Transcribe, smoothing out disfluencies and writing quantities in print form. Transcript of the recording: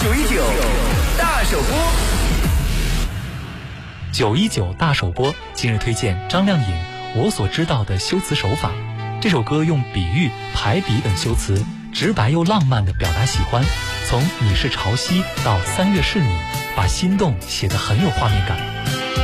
919大首播。 919大首播今日推荐张靓颖《我所知道的修辞手法》。这首歌用比喻、排比等修辞，直白又浪漫地表达喜欢，从你是潮汐到3月是你，把心动写得很有画面感。